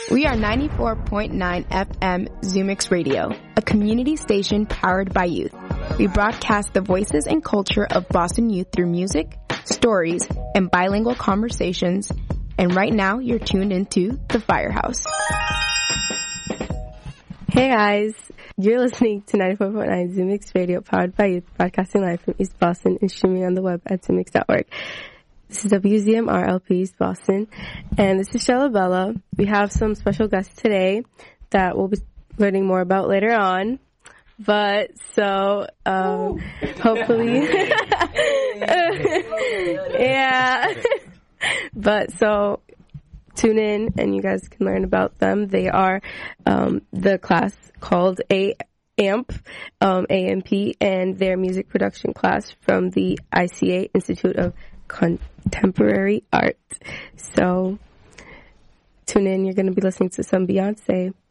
We are 94.9 FM Zoomix Radio, a community station powered by youth. We broadcast the voices and culture of Boston youth through music, stories, and bilingual conversations. And right now, you're tuned into The Firehouse. Hey guys, you're listening to 94.9 Zoomix Radio, powered by youth, broadcasting live from East Boston and streaming on the web at zoomix.org. This is WZMR East Boston, and this is Shalabella. We have some special guests today that we'll be learning more about later on. But so, hopefully, yeah. But so, tune in and you guys can learn about them. They are the class called AMP, and their music production class from the ICA Institute of Contemporary Art. So tune in. You're going to be listening to some Beyonce.